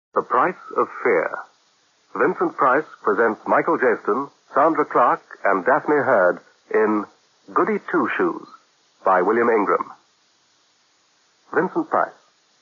The Price of Fear. Vincent Price presents Michael Jaston, Sandra Clark, and Daphne Hurd in Goody Two-Shoes by William Ingram. Vincent Price.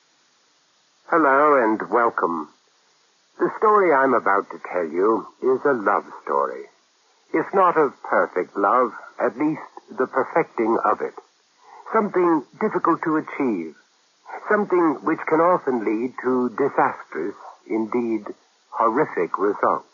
Hello and welcome. The story I'm about to tell you is a love story. If not of perfect love, at least the perfecting of it. Something difficult to achieve. Something which can often lead to disastrous, indeed horrific results.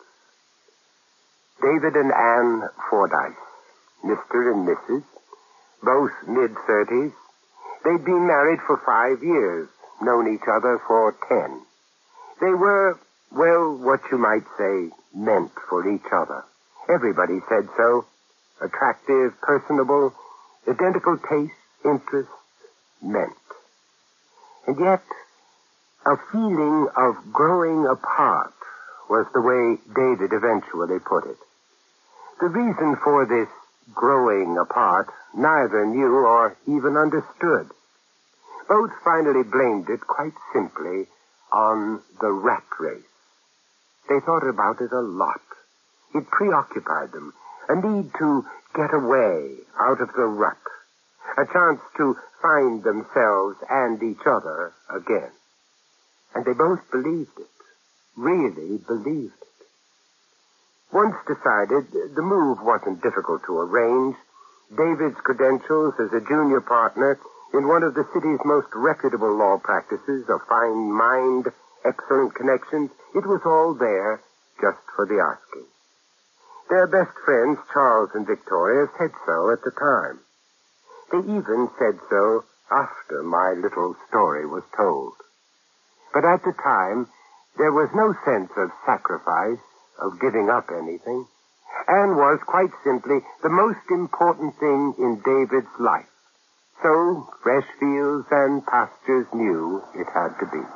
David and Anne Fordyce, Mr. and Mrs., both mid-30s. They'd been married for 5 years, known each other for 10. They were, well, what you might say, meant for each other. Everybody said so. Attractive, personable, identical tastes, interests, meant. And yet, a feeling of growing apart was the way David eventually put it. The reason for this growing apart neither knew or even understood. Both finally blamed it quite simply on the rat race. They thought about it a lot. It preoccupied them, a need to get away out of the rut, a chance to find themselves and each other again. And they both believed it, really believed it. Once decided, the move wasn't difficult to arrange. David's credentials as a junior partner in one of the city's most reputable law practices, a fine mind, excellent connections, it was all there just for the asking. Their best friends, Charles and Victoria, said so at the time. They even said so after my little story was told. But at the time, there was no sense of sacrifice, of giving up anything. Anne was, quite simply, the most important thing in David's life. So, fresh fields and pastures knew it had to be.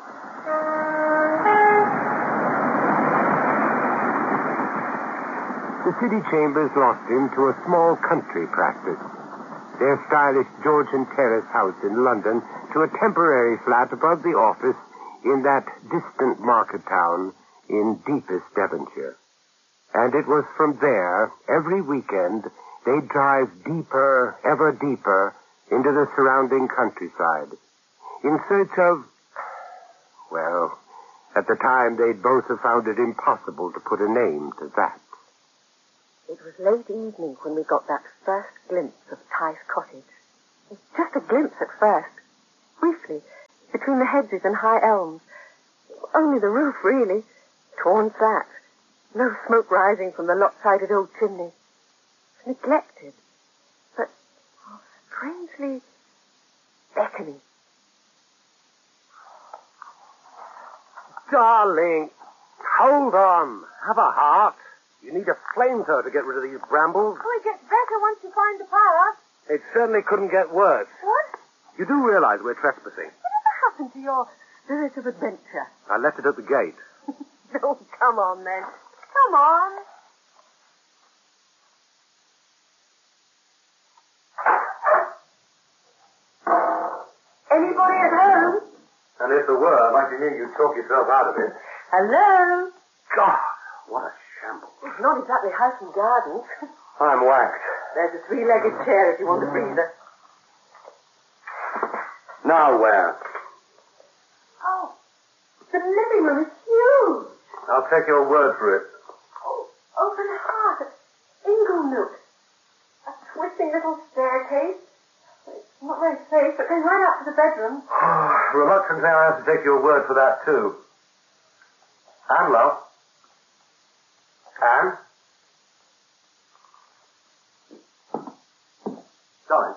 The city chambers lost him to a small country practice. Their stylish Georgian terrace house in London to a temporary flat above the office in that distant market town in deepest Devonshire. And it was from there, every weekend, they'd drive deeper, ever deeper, into the surrounding countryside, in search of, well, at the time they'd both have found it impossible to put a name to that. It was late evening when we got that first glimpse of Tice Cottage. Just a glimpse at first. Briefly, between the hedges and high elms. Only the roof, really. Torn flat. No smoke rising from the lopsided old chimney. Neglected. But strangely beckoning. Darling, hold on. Have a heart. You need a flamethrower to get rid of these brambles. Oh, it gets better once you find the power. It certainly couldn't get worse. What? You do realize we're trespassing. Whatever happened to your spirit of adventure? I left it at the gate. Oh, come on, then. Come on. Anybody at home? And if there were, I'd like to hear you talk yourself out of it. Hello? God, what a shambles. It's not exactly house and garden. I'm whacked. There's a three-legged chair if you want a breather. Now where? Oh, the living room is huge. I'll take your word for it. Oh, open heart. Inglenook. A twisting little staircase. It's not very safe, but going right up to the bedroom. Reluctantly, I have to take your word for that, too. Anne, love. Anne? Darling.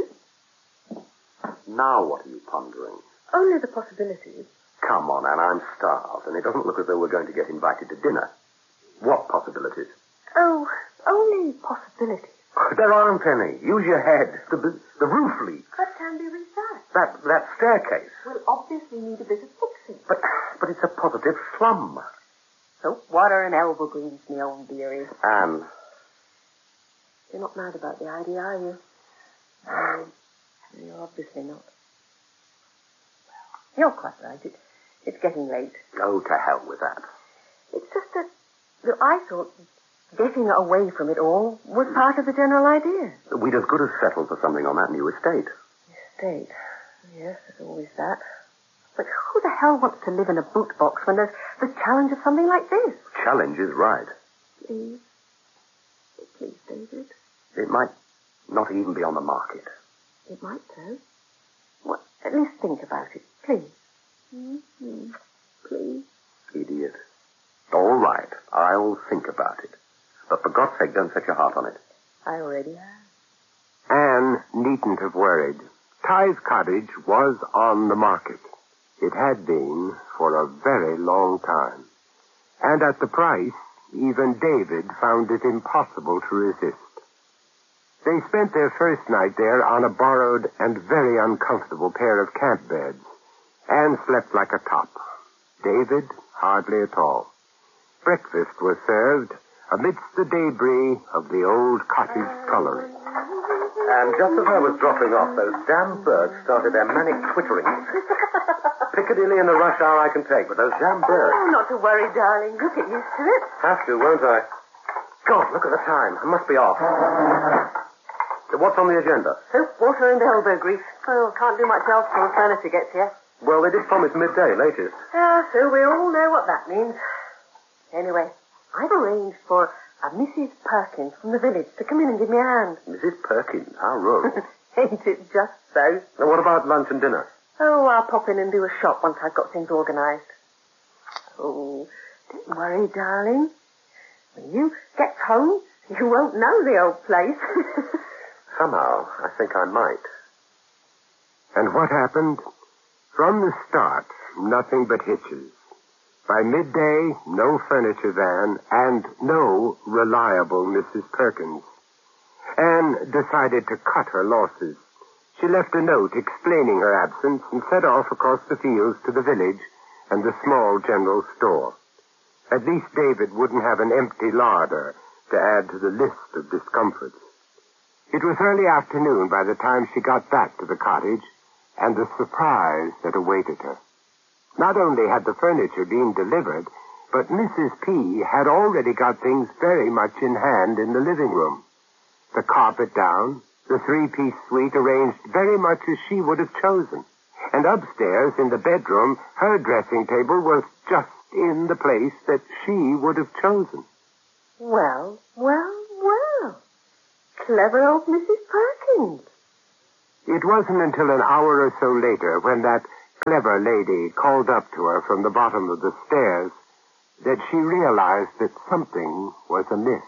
Now what are you pondering? Only the possibilities. Come on, Anne, I'm starved, and it doesn't look as though we're going to get invited to dinner. What possibilities? Oh, only possibilities. There aren't any. Use your head. The roof leaks. But can be researched. That staircase. Will obviously need a bit of fixing. But it's a positive slum. Soap, water, and elbow greens, me own dearie. Anne. You're not mad about the idea, are you? No, you're obviously not. You're quite right. It's getting late. Oh, to hell with that. It's just that I thought getting away from it all was part of the general idea. We'd as good as settled for something on that new estate. Estate? Yes, there's always that. But who the hell wants to live in a boot box when there's the challenge of something like this? Challenge is right. Please. Please, David. It might not even be on the market. It might, though. Well, at least think about it, please. Mm-hmm. Please. Idiot. All right, I'll think about it. But for God's sake, don't set your heart on it. I already have. Anne needn't have worried. Ty's cottage was on the market. It had been for a very long time. And at the price, even David found it impossible to resist. They spent their first night there on a borrowed and very uncomfortable pair of camp beds. Anne slept like a top. David, hardly at all. Breakfast was served amidst the debris of the old cottage scullery. And just as I was dropping off, those damn birds started their manic twittering. Piccadilly in the rush hour I can take, but those damn birds... Oh, not to worry, darling. You'll get used to it. Have to, won't I? God, look at the time. I must be off. What's on the agenda? Soap, water, and elbow grease. Oh, can't do much else till the furniture gets here. Well, they did promise midday, latest. So we all know what that means. Anyway, I've arranged for a Mrs. Perkins from the village to come in and give me a hand. Mrs. Perkins? How rural. Ain't it just so? Now, what about lunch and dinner? Oh, I'll pop in and do a shop once I've got things organised. Oh, don't worry, darling. When you get home, you won't know the old place. Somehow, I think I might. And what happened? From the start, nothing but hitches. By midday, no furniture van and no reliable Mrs. Perkins. Anne decided to cut her losses. She left a note explaining her absence and set off across the fields to the village and the small general store. At least David wouldn't have an empty larder to add to the list of discomforts. It was early afternoon by the time she got back to the cottage and the surprise that awaited her. Not only had the furniture been delivered, but Mrs. P. had already got things very much in hand in the living room. The carpet down, the three-piece suite arranged very much as she would have chosen. And upstairs in the bedroom, her dressing table was just in the place that she would have chosen. Well. Clever old Mrs. Perkins. It wasn't until an hour or so later, when that clever lady called up to her from the bottom of the stairs, that she realized that something was amiss.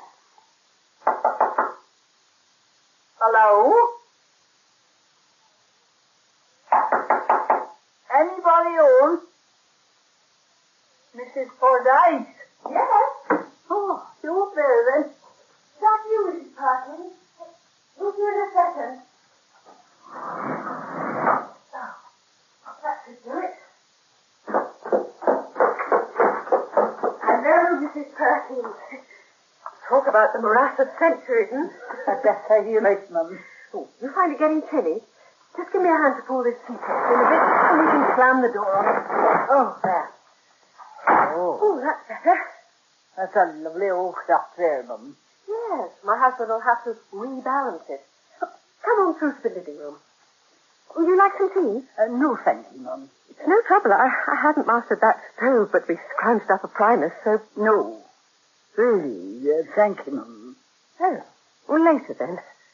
Hello? Anybody home? Mrs. Fordyce? Yes. Oh, you're up there then. Is that you, Mrs. Perkins? We'll be in a second. Oh, that should do it. Hello, Mrs. Perkins. Talk about the morass of centuries, I'd better you late, Mum. Oh, you find it getting chilly? Just give me a hand to pull this seat up in a bit, and we can slam the door on it. Oh, there. Oh, that's better. That's a lovely old clock there, Mum. Yes, my husband will have to rebalance it. Come on through to the living room. Would you like some tea? No, thank you, Mum. It's no trouble. I hadn't mastered that stove, but we scrounged up a primus, so... No. Really, thank you, Mum. Oh, well, later then.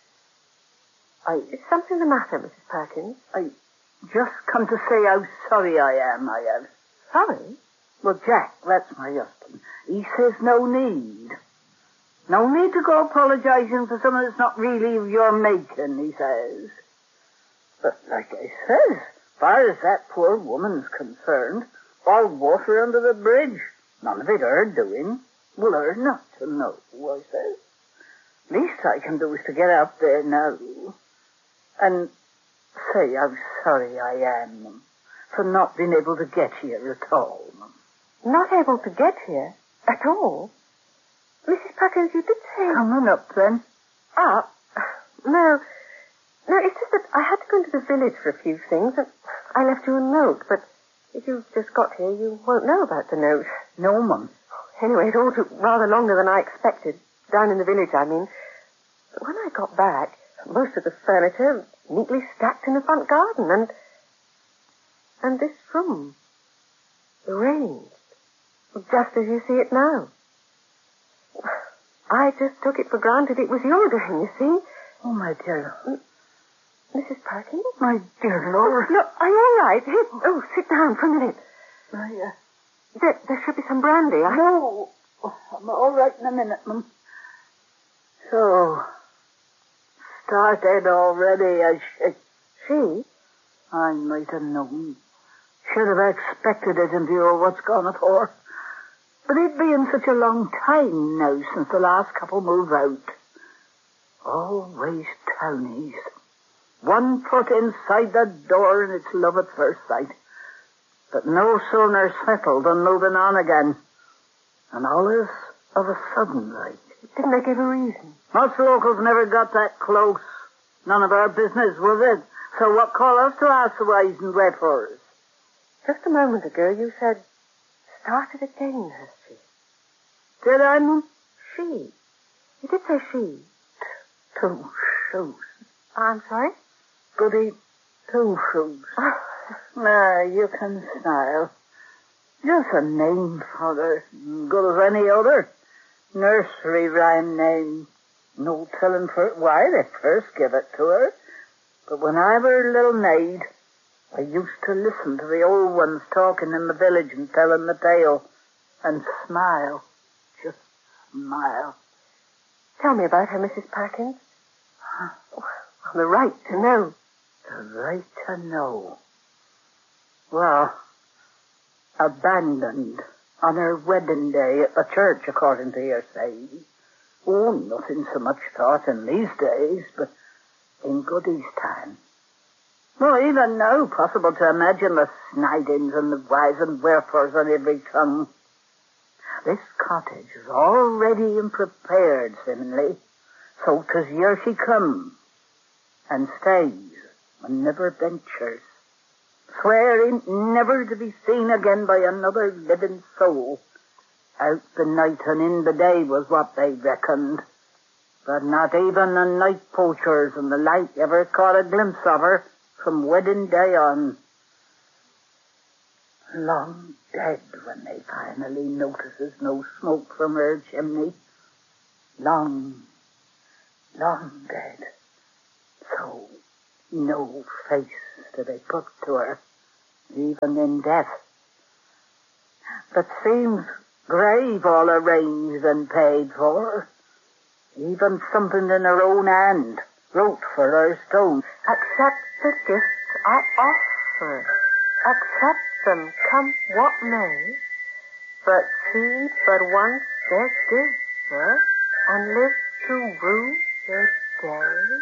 Is something the matter, Mrs. Perkins? I just come to say how sorry I am, I have. Sorry? Well, Jack, that's my husband. He says no need. No need to go apologizing for something that's not really of your making, he says. But like I says, as far as that poor woman's concerned, all water under the bridge. None of it her doing. Well, her not to know, I says. Least I can do is to get up there now and say how sorry I am for not being able to get here at all, Mum. Not able to get here at all? Mrs. Perkins, you did say... Coming up, then? Up? No, it's just that I had to go into the village for a few things, and I left you a note, but If you've just got here, you won't know about the note. No, Mum. Anyway, it all took rather longer than I expected. Down in the village, I mean. But when I got back, most of the furniture neatly stacked in the front garden, and this room arranged, just as you see it now. I just took it for granted it was your doing, you see. Oh, my dear. Mrs. Perkins? My dear Laura. Look, are you all right? Here, sit down for a minute. There should be some brandy. No. I'm all right in a minute, Mum. So, started already, as She? I might have known. Should have expected it in view of what's gone afore. But it being such a long time now since the last couple moved out. Always townies. 1 foot inside the door and it's love at first sight. But no sooner settled than moving on again. And all is of a sudden, like. Didn't they give a reason? Most locals never got that close. None of our business, was it? So what call us to ask the whys and wherefores? Just a moment ago, you said, started again, has she? Did I, Mum? She. You did say she. 2 shoes. I'm sorry? Goody 2 shoes. Now, you can smile. Just a name for her, good as any other. Nursery rhyme name. No telling for why they first give it to her. But when I were a little maid, I used to listen to the old ones talking in the village and telling the tale. And smile. Just smile. Tell me about her, Mrs. Perkins. The right to know. The right to know. Well, abandoned on her wedding day at the church, according to your saying. Oh, nothing so much thought in these days, but in Goody's time. Well, even now, possible to imagine the snidings and the whys and wherefores on every tongue. This cottage is all ready and prepared, seemingly, so 'tis here she comes, and stays, and never ventures, swearing never to be seen again by another living soul. Out the night and in the day was what they reckoned, but not even the night poachers and the like ever caught a glimpse of her from wedding day on. Long dead when they finally notices no smoke from her chimney. Long, long dead. So no face do they put to her, even in death. But seems grave all arranged and paid for. Even something in her own hand wrote for her stone. Accept the gifts I offer. Accept them, come what may. But feed but once their giver, and live to rue their day.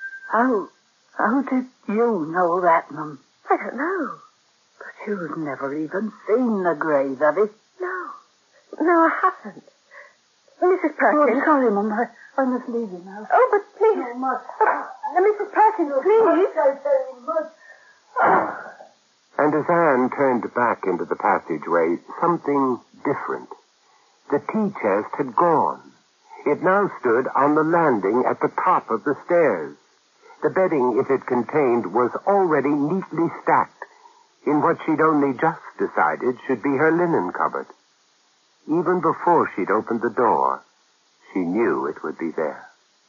How did you know that, Mum? I don't know. But you've never even seen the grave, have you? No, I haven't. Mrs. Perkins. Oh, sorry, Mum. I must leave you now. Oh, but please. You must. Mrs. Perkins, please. I tell you, must. And as Anne turned back into the passageway, something different. The tea chest had gone. It now stood on the landing at the top of the stairs. The bedding it had contained was already neatly stacked in what she'd only just decided should be her linen cupboard. Even before she'd opened the door, she knew it would be there.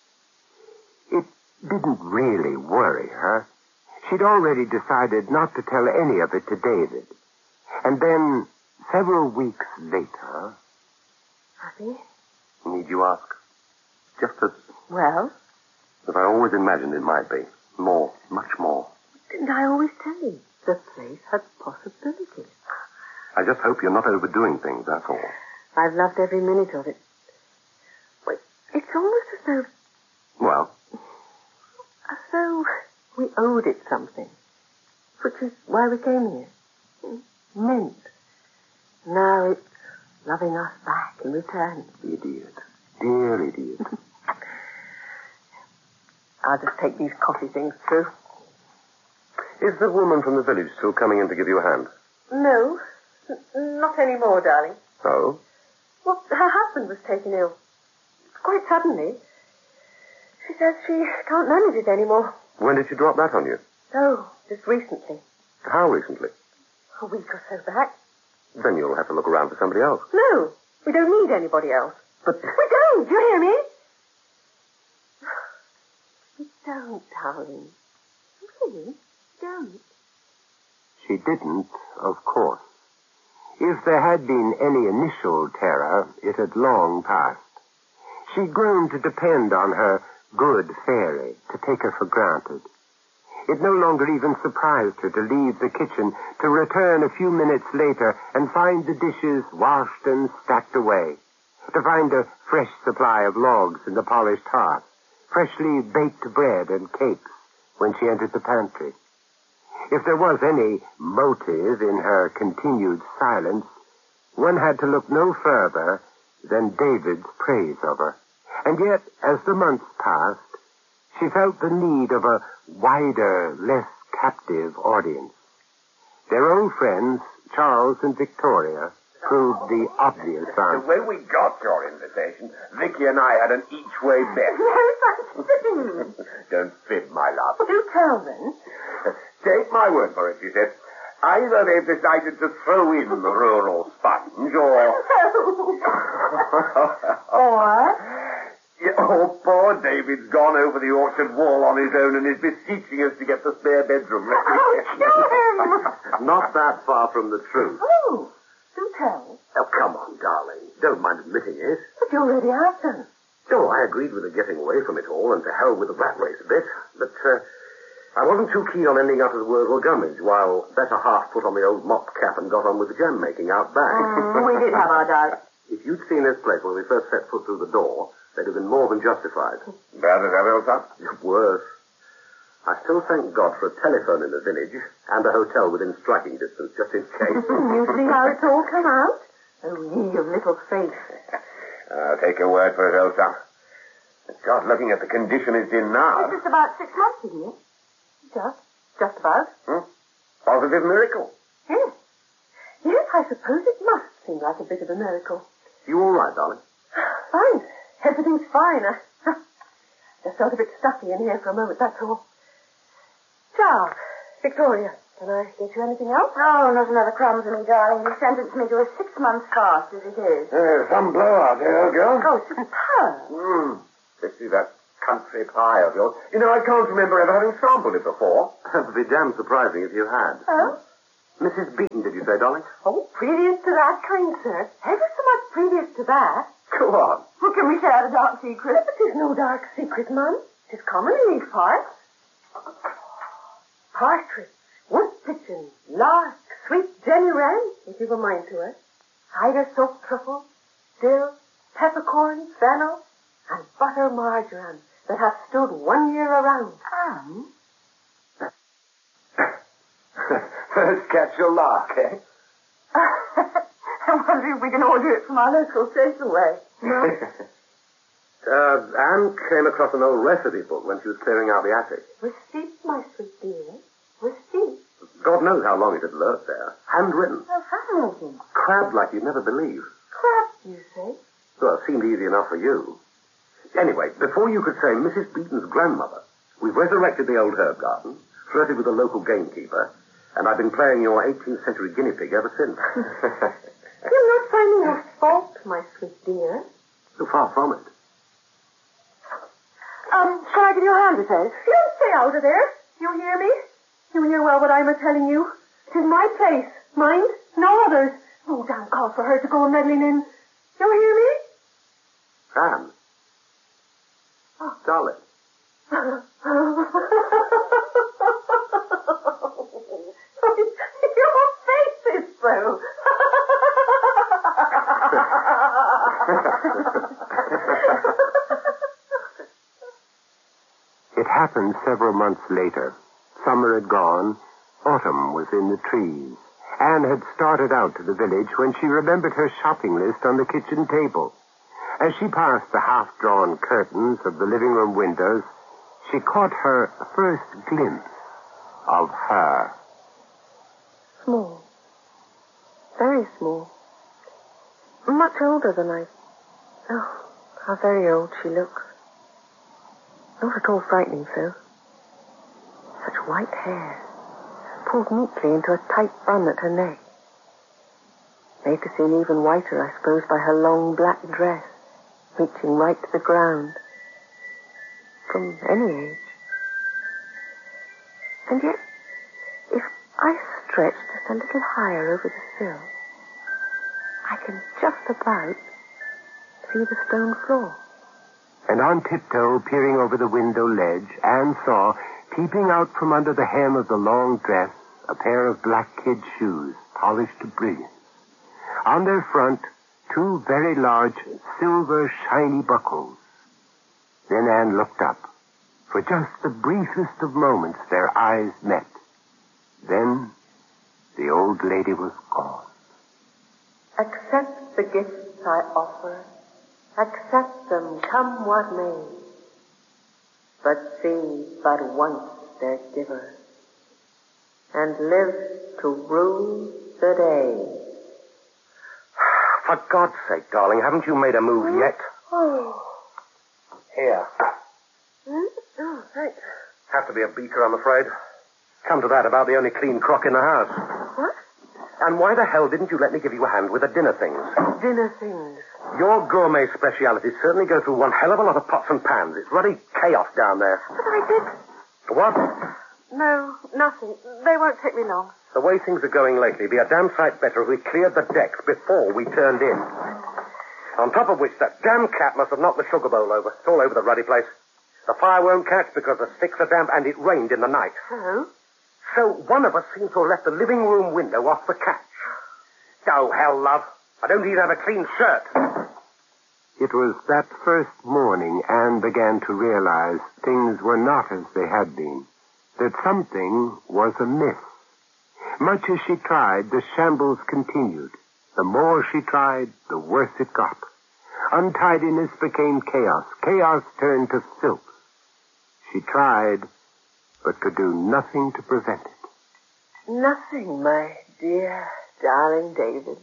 It didn't really worry her. She'd already decided not to tell any of it to David. And then, several weeks later... Happy? Need you ask? Just as Well? I always imagined it might be. More, much more. Didn't I always tell you? The place had possibilities. I just hope you're not overdoing things, that's all. I've loved every minute of it. Wait, it's almost as though... Well? As though we owed it something. Which is why we came here. It meant. Now it's loving us back in return. Idiot. Dear idiot. I'll just take these coffee things through. Is the woman from the village still coming in to give you a hand? No, not anymore, darling. Oh? Well, her husband was taken ill. Quite suddenly. She says she can't manage it anymore. When did she drop that on you? Oh, just recently. How recently? A week or so back. Then you'll have to look around for somebody else. No, we don't need anybody else. But... We don't, do you hear me? We don't, darling. Really, don't. She didn't, of course. If there had been any initial terror, it had long passed. She'd grown to depend on her good fairy, to take her for granted. It no longer even surprised her to leave the kitchen, to return a few minutes later and find the dishes washed and stacked away, to find a fresh supply of logs in the polished hearth, freshly baked bread and cakes when she entered the pantry. If there was any motive in her continued silence, one had to look no further than David's praise of her. And yet, as the months passed, she felt the need of a wider, less captive audience. Their old friends, Charles and Victoria, proved the obvious answer. When we got your invitation, Vicky and I had an each-way bet. Don't fib, my love. Do tell them. Take my word for it, she said. Either they've decided to throw in the rural sponge, or... Oh, poor David's gone over the orchard wall on his own and is beseeching us to get the spare bedroom ready. Oh, kill him! Not that far from the truth. Oh, do tell. Oh, come on, darling. Don't mind admitting it. But you already have done. Oh, I agreed with her getting away from it all and to hell with the rat race a bit. But, I wasn't too keen on ending up as Wurzel Gummidge, while better half put on the old mop cap and got on with the jam making out back. We did have our doubts. If you'd seen this place when we first set foot through the door, they'd have been more than justified. Bad as ever, son? Worse. I still thank God for a telephone in the village and a hotel within striking distance, just in case. You see how it's all come out? Oh, ye of little faith. I'll take your word for it, Elsa. God, looking at the condition it's in now. It's just about 6 months, isn't it? Just about. Positive miracle. Yes. Yes, I suppose it must seem like a bit of a miracle. You all right, darling? Fine. Everything's fine. I just felt a bit stuffy in here for a moment, that's all. Charles, Victoria, can I get you anything else? Oh, not another crumb for me, darling. You sentenced me to a 6-month fast, as it is. Some blowout here, old girl. Oh, superb. Let's see that country pie of yours. You know, I can't remember ever having sampled it before. It would be damn surprising if you had. Oh? Mrs. Beaton, did you say, darling? Oh, previous to that, kind sir. Ever so much previous to that. Go on. Well, can we share the dark secret? But there's no dark secret, Mum. It's common in these parts. Partridge, wood pigeon, lark, sweet Jenny Wren, if you've a mind to it. Cider soaked truffle, dill, peppercorn, fennel, and butter marjoram that have stood 1 year around. First catch your lark, eh? I wonder if we can order it from our local stationway. No? Anne came across an old recipe book when she was clearing out the attic. Receipt, my sweet dear. Receipt. God knows how long it had lurked there. Handwritten. How fascinating. Crabbed like you'd never believe. Crab, you say? Well, it seemed easy enough for you. Anyway, before you could say Mrs. Beaton's grandmother, we've resurrected the old herb garden, flirted with the local gamekeeper, and I've been playing your 18th century guinea pig ever since. You're not finding your fault, my sweet dear. So far from it. Shall I give you a hand with this? You don't stay out of there. You hear me? You hear well what I'm a-telling you. 'Tis my place. Mind? No others. No damn call for her to go meddling in. You hear me? Anne. Oh, darling. Your face is so. It happened several months later. Summer had gone. Autumn was in the trees. Anne had started out to the village when she remembered her shopping list on the kitchen table. As she passed the half-drawn curtains of the living room windows, she caught her first glimpse of her. Small, Very small. Much older than I... Oh, how very old she looks. Not at all frightening, so. Such white hair, pulled neatly into a tight bun at her neck. Made to seem even whiter, I suppose, by her long black dress, reaching right to the ground. From any age. And yet, if I stretch just a little higher over the sill, I can just about see the stone floor. And on tiptoe, peering over the window ledge, Anne saw, peeping out from under the hem of the long dress, a pair of black kid shoes, polished to brilliance. On their front, 2 very large, silver, shiny buckles. Then Anne looked up. For just the briefest of moments, their eyes met. Then, the old lady was gone. Accept the gifts I offer. Accept them, come what may. But see but once their giver, and live to rue the day. For God's sake, darling, haven't you made a move yet? Oh. Here. Oh, thanks. Have to be a beaker, I'm afraid. Come to that, about the only clean crock in the house. What? And why the hell didn't you let me give you a hand with the dinner things? Dinner things. Your gourmet specialities certainly go through one hell of a lot of pots and pans. It's ruddy chaos down there. But I did... What? No, nothing. They won't take me long. The way things are going lately, it'd be a damn sight better if we cleared the decks before we turned in. On top of which, that damn cat must have knocked the sugar bowl over. It's all over the ruddy place. The fire won't catch because the sticks are damp and it rained in the night. Oh? So one of us seems to have left the living room window off the catch. Oh, hell, love. I don't even have a clean shirt. It was that first morning Anne began to realize things were not as they had been, that something was amiss. Much as she tried, the shambles continued. The more she tried, the worse it got. Untidiness became chaos. Chaos turned to filth. She tried, but could do nothing to prevent it. Nothing, my dear, darling David.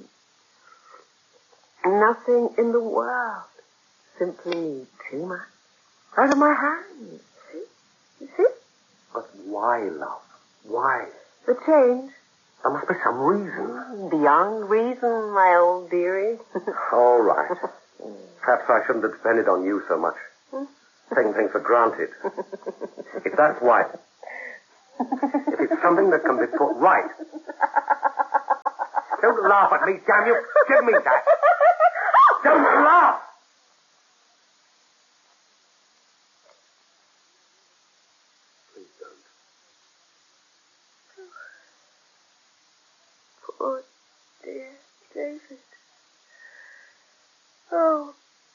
Nothing in the world. Simply too much. Out of my hands. See? You see? But why, love? Why? The change. There must be some reason. Beyond reason, my old dearie. All right. Perhaps I shouldn't have depended on you so much. Taking things for granted. If that's why. If it's something that can be put right. Don't laugh at me, damn you. Give me that. Don't laugh. Please don't. Poor dear David. Oh,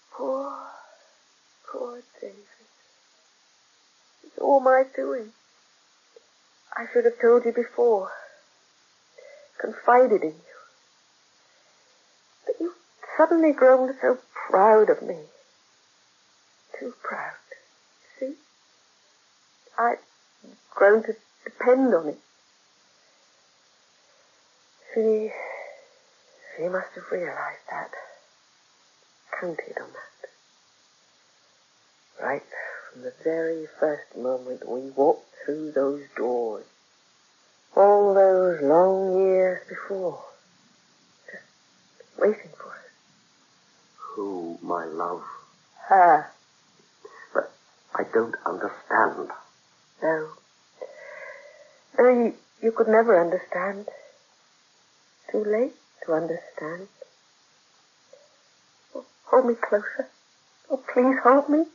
poor David. It's all my doing. I should have told you before. Confided in you. But you've suddenly grown so proud of me. Too proud. See? I've grown to depend on it. She must have realized that. Counted on that. Right from the very first moment we walked through those doors. All those long years before. Just waiting for us. Who, my love? Her. But I don't understand. No. No, you could never understand. Too late to understand. Oh, hold me closer. Oh, please hold me.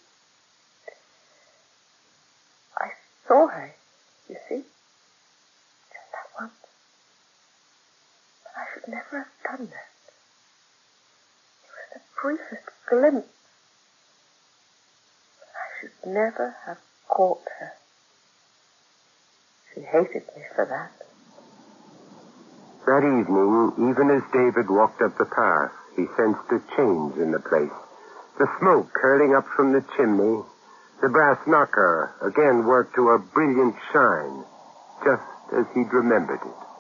I saw her, you see. Just that once. But I should never have done that. It was the briefest glimpse. But I should never have caught her. She hated me for that. That evening, even as David walked up the path, he sensed a change in the place. The smoke curling up from the chimney, the brass knocker again worked to a brilliant shine, just as he'd remembered it.